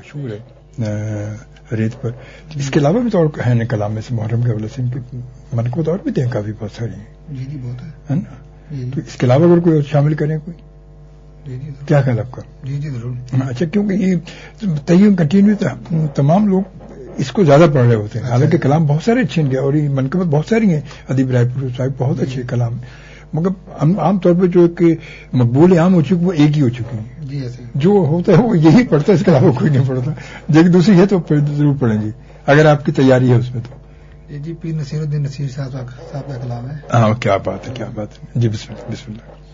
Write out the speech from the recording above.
मशहूर है रेत पर। इसके अलावा भी तो और है न कलाम में से मुहर्रम के हवाले से इनकी मनक़ूबत और भी हैं, काफी बहुत सारी हैं। जी बहुत है ना। तो इसके अलावा अगर कोई शामिल करें कोई, क्या ख्याल आपका? जी जरूर। अच्छा, क्योंकि ये तय्युम कंटिन्यू तमाम लोग इसको ज्यादा पढ़ रहे होते हैं। हालांकि कलाम बहुत सारे अच्छे हैं और ये मनक़ूबत बहुत सारी हैं। अदीब रायपुर साहब बहुत अच्छे कलाम, मगर आमतौर पर जो कि मकबूल आम हो चुकी वो एक ही हो चुकी है। जी ऐसे जो होता है वो यही पढ़ता है, इसके अलावा कोई नहीं पढ़ता। जबकि दूसरी है तो फिर जरूर पढ़ेंगे अगर आपकी तैयारी है उसमें तो। जी पीर नसीरुद्दीन नसीर साहब का कलाम है। हाँ, क्या बात है, क्या बात है। जी बिस्मिल्लाह।